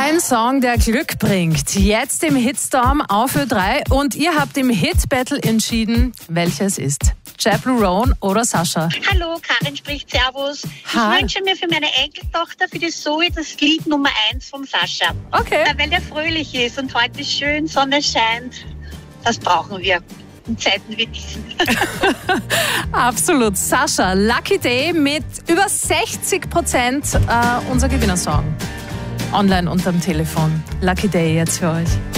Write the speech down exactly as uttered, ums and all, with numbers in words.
Ein Song, der Glück bringt. Jetzt im Hitstorm auf Ö drei und ihr habt im Hit Battle entschieden, welcher es ist. Chappell Roan oder Sascha? Hallo, Karin spricht, servus. Hi. Ich wünsche mir für meine Enkeltochter, für die Zoe, das Lied Nummer eins vom Sascha. Okay. Weil der fröhlich ist und heute ist schön, Sonne scheint. Das brauchen wir in Zeiten wie diesen. Absolut. Sascha, Lucky Day mit über sechzig Prozent äh, unser Gewinnersong. Online und am Telefon. Lucky Day jetzt für euch.